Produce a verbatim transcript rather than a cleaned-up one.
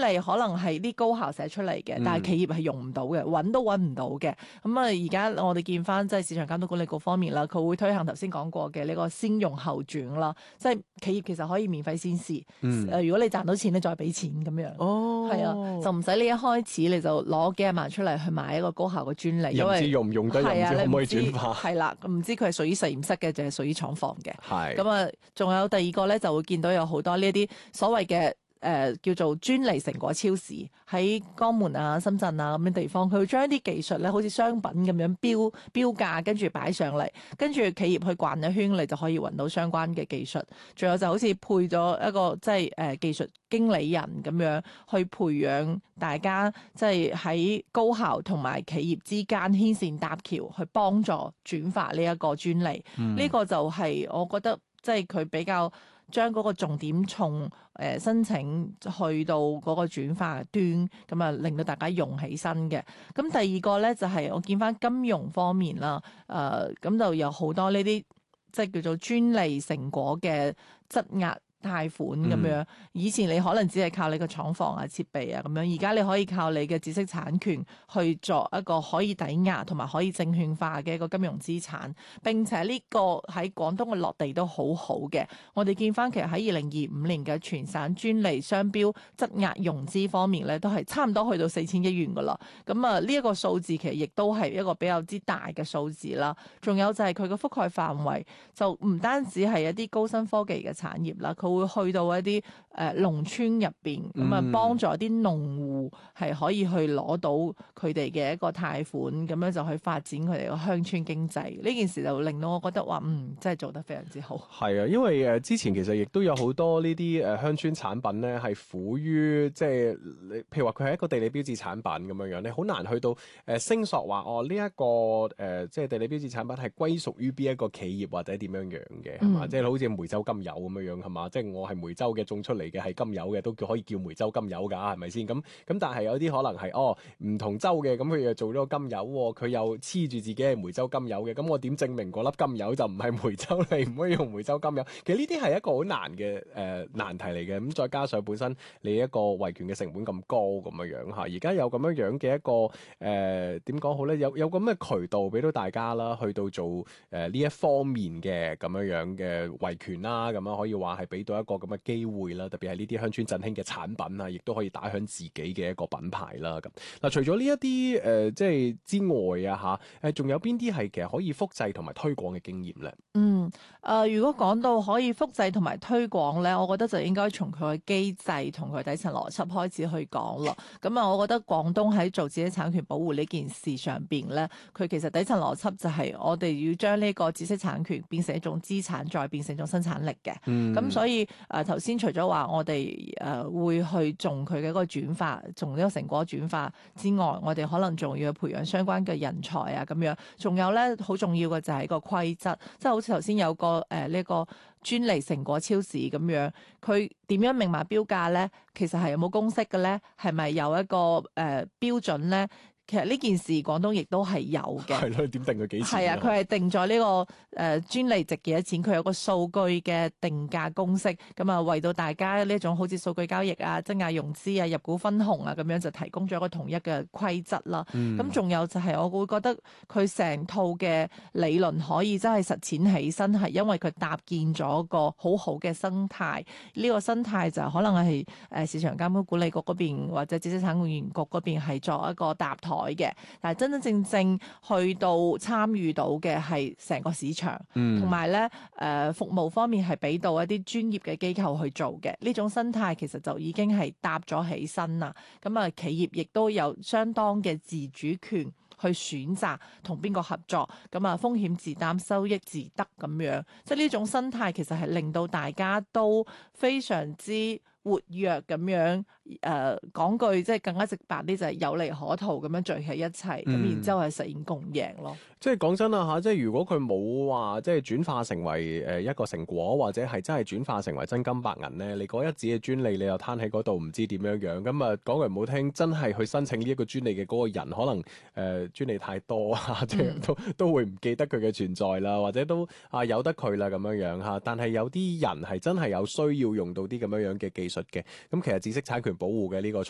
利可能係啲高校寫出嚟嘅， 嗯但係企業係用唔到嘅，揾都揾唔到嘅。咁啊，而家我哋見翻即係市場監督管理局方面啦，佢會推行頭先講過嘅呢個先用後轉啦，即係企業其實可以免費先試。 嗯誒，如果你賺到錢，你再俾錢咁樣。 哦， 係啊，就唔使你一開始你就攞幾廿萬出嚟去買一個高校嘅專利，因又唔知為用唔用得，又唔係啊， 知可唔可以你唔知轉化。 係啦，唔知佢係屬於實驗室嘅，定係屬於廠房嘅。 係咁啊，仲有第二個咧，就會見到有好多呢一啲所謂嘅誒、呃、叫做專利成果超市，喺江門啊、深圳啊咁樣地方，佢會將一啲技術咧，好似商品咁樣標標價，跟住擺上嚟，跟住企業去逛一圈，你就可以揾到相關嘅技術。仲有就好似配咗一個即係誒、呃、技術經理人咁樣去培養大家，即係喺高校同埋企業之間牽線搭橋，去幫助轉發呢一個專利。呢、 嗯個就係我覺得即係佢比較將嗰個重點從誒、呃、申請去到嗰個轉化端，咁啊令到大家用起身嘅。咁第二個咧就係、是、我見翻金融方面啦，誒、呃、咁就有好多呢啲即係叫做專利成果嘅質押貸款咁樣， 嗯以前你可能只係靠你個廠房啊、設備啊咁樣，而家你可以靠你嘅知識產權去作一個可以抵押同埋可以證券化嘅一個金融資產。並且呢個喺廣東嘅落地都好好嘅。我哋見翻其實喺二零二五年嘅全省專利商標質押融資方面咧，都係差唔多去到四千億元噶啦。咁啊，呢一個數字其實亦都係一個比較之大嘅數字啦。仲有就係佢嘅覆蓋範圍就唔單止係一啲高新科技嘅產業啦，佢會去到一啲誒農村入邊，咁啊幫助啲農戶係可以去攞到佢哋嘅一個貸款，咁樣就去發展佢哋嘅鄉村經濟。呢件事就令到我覺得話，嗯，真係做得非常之好。 係啊，因為誒之前其實亦都有好多呢啲誒鄉村產品咧，係苦於即係你，譬如話佢係一個地理標誌產品咁樣樣，你好難去到誒聲索話哦呢一個誒即係地理標誌產品係歸屬於邊一個企業或者點樣樣嘅係嘛？即係好似梅州甘油咁樣樣係嘛？即係我係梅州嘅種出嚟嘅係甘油嘅，都叫可以叫梅州甘油㗎，係咪先？咁咁但係有啲可能係哦唔同州嘅，咁佢又做咗個甘油喎，佢又黐住自己係梅州甘油嘅，咁我點證明嗰粒甘油就唔係梅州嚟，唔可以用梅州甘油？其實呢啲係一個好難嘅誒、呃、難題嚟嘅，咁再加上本身你一個維權嘅成本咁高咁樣樣嚇，而家有咁樣樣嘅一個誒點講好咧？有有咁嘅渠道俾到大家啦，去到做誒呢、呃、一方面嘅咁樣樣嘅維權啦，咁樣可以話係俾到一個咁嘅機會啦，特別係呢啲鄉村振興嘅產品啊，亦都可以打響自己嘅一個品牌啦。咁嗱，除咗呢一啲誒即係之外啊嚇，誒仲有邊啲係其實可以複製同埋推廣嘅經驗咧？ 嗯，誒、呃，如果講到可以複製同埋推廣咧，我覺得就應該從佢嘅機制同佢底層邏輯開始去講咯。咁啊，我覺得廣東喺做知識產權保護呢件事上邊咧，佢其實底層邏輯就係我哋要將呢個知識產權變成一種資產，再變成一種生產力嘅。咁、 嗯、 所以誒頭先除咗話我哋誒、呃、會去重佢嘅一個轉化，重呢個成果轉化之外，我哋可能仲要去培養相關嘅人才啊咁樣。仲有咧好重要嘅就係個規則，即係好似頭先有個誒呢、呃這個專利成果超市咁樣，佢點樣明碼標價咧？其實係有冇公式嘅咧？係咪有一個誒、呃、標準咧？其實呢件事廣東亦都係有嘅， 係咯，點定佢幾錢？ 係啊，佢係定咗呢、這個誒、呃、專利值幾多錢，佢有個數據嘅定價公式，咁啊為到大家呢一種好似數據交易啊、質押融資啊、入股分紅啊咁樣就提供咗一個統一嘅規則啦。咁仲、嗯、有就係我會覺得佢成套嘅理論可以真係實踐起身，係因為佢搭建咗個好好嘅生態。呢、這個生態就可能係誒市場監督管理局嗰邊或者知識產權局嗰邊係作一個搭台嘅，但係真真正正去到參與到嘅係成個市場，同埋咧誒服務方面係俾到一啲專業嘅機構去做嘅，呢種生態其實就已經係搭咗起身啦。咁啊，企業亦都有相當嘅自主權去選擇同邊個合作，咁啊風險自擔，收益自得咁樣，即係呢種生態其實係令到大家都非常之活躍咁樣，誒、呃、講句即係更加直白啲，就係有利可圖咁樣聚喺一齊，咁、嗯、然之後係實現共贏咯。 即係講真啦嚇，即係如果佢冇話即係轉化成為誒一個成果，或者係真係轉化成為真金白銀咧，你嗰一紙嘅專利你又攤喺嗰度，唔知點樣樣。咁啊講句唔好聽，真係去申請呢一個專利嘅嗰個人，可能誒、呃、專利太多啊，即係都都會唔記得佢嘅存在啦，或者都啊由得佢啦咁樣樣嚇。但係有啲人係真係有需要用到啲咁樣樣嘅技術嘅，咁其實知識產權保護嘅呢個